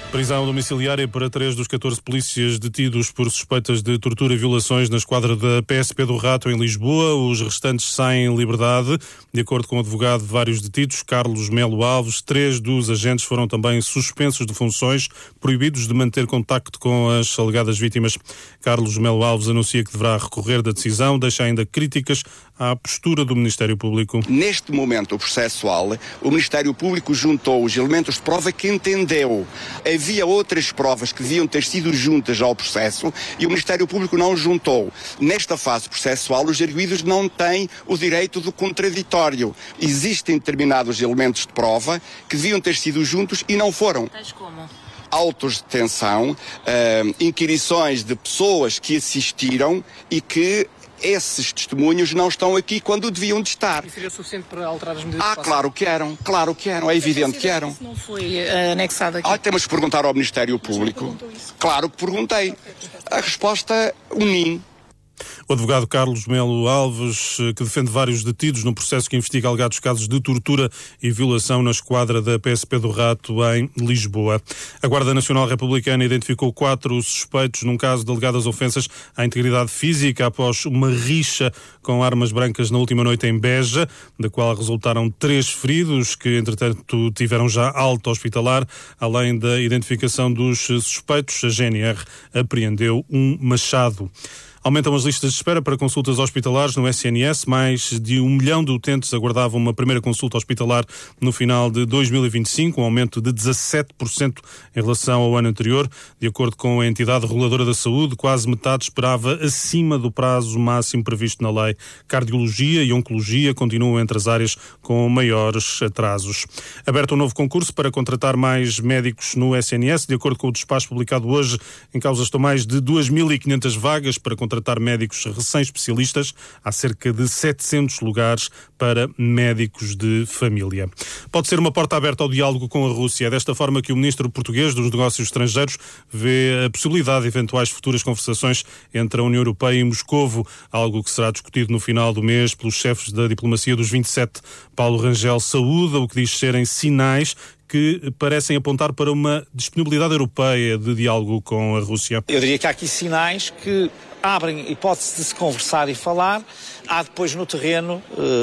Prisão domiciliária para 3 dos 14 polícias detidos por suspeitas de tortura e violações na esquadra da PSP do Rato, em Lisboa. Os restantes saem em liberdade. De acordo com o advogado de vários detidos, Carlos Melo Alves, 3 dos agentes foram também suspensos de funções, proibidos de manter contacto com as alegadas vítimas. Carlos Melo Alves anuncia que deverá recorrer da decisão, deixa ainda críticas à postura do Ministério Público. Neste momento processual, o Ministério Público juntou os elementos de prova que entendeu. Havia outras provas que deviam ter sido juntas ao processo e o Ministério Público não juntou. Nesta fase processual, os arguidos não têm o direito do contraditório. Existem determinados elementos de prova que deviam ter sido juntos e não foram. Tais como? Autos de detenção, inquirições de pessoas que assistiram e que esses testemunhos não estão aqui quando deviam de estar. E seria suficiente para alterar as medidas? Claro que eram, é evidente que eram. Isso não foi anexado aqui? Temos que perguntar ao Ministério Público. Claro que perguntei. A resposta, unim. O advogado Carlos Melo Alves, que defende vários detidos no processo que investiga alegados casos de tortura e violação na esquadra da PSP do Rato, em Lisboa. A Guarda Nacional Republicana identificou 4 suspeitos num caso de alegadas ofensas à integridade física após uma rixa com armas brancas na última noite em Beja, da qual resultaram 3 feridos, que entretanto tiveram já alta hospitalar. Além da identificação dos suspeitos, a GNR apreendeu um machado. Aumentam as listas de espera para consultas hospitalares no SNS. Mais de 1 milhão de utentes aguardavam uma primeira consulta hospitalar no final de 2025, um aumento de 17% em relação ao ano anterior. De acordo com a entidade reguladora da saúde, quase metade esperava acima do prazo máximo previsto na lei. Cardiologia e oncologia continuam entre as áreas com maiores atrasos. Aberto um novo concurso para contratar mais médicos no SNS. De acordo com o despacho publicado hoje, em causa estão mais de 2.500 vagas para contratar médicos recém-especialistas. Há cerca de 700 lugares para médicos de família. Pode ser uma porta aberta ao diálogo com a Rússia. É desta forma que o ministro português dos Negócios Estrangeiros vê a possibilidade de eventuais futuras conversações entre a União Europeia e Moscovo, algo que será discutido no final do mês pelos chefes da diplomacia dos 27. Paulo Rangel saúda o que diz serem sinais que parecem apontar para uma disponibilidade europeia de diálogo com a Rússia. Eu diria que há aqui sinais que abrem hipótese de se conversar e falar. Há depois no terreno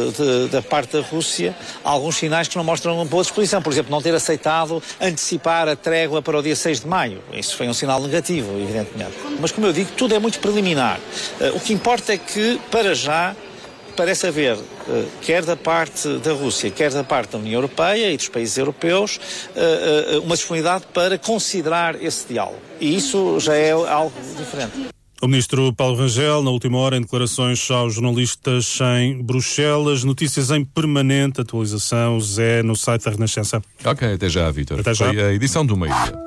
da parte da Rússia alguns sinais que não mostram uma boa disposição. Por exemplo, não ter aceitado antecipar a trégua para o dia 6 de maio. Isso foi um sinal negativo, evidentemente. Mas, como eu digo, tudo é muito preliminar. O que importa é que, para já, parece haver, quer da parte da Rússia, quer da parte da União Europeia e dos países europeus, uma disponibilidade para considerar esse diálogo. E isso já é algo diferente. O ministro Paulo Rangel, na última hora, em declarações aos jornalistas em Bruxelas. Notícias em permanente atualização, Zé, no site da Renascença. Ok, até já, Vítor. Até já. Foi a edição do meio-dia.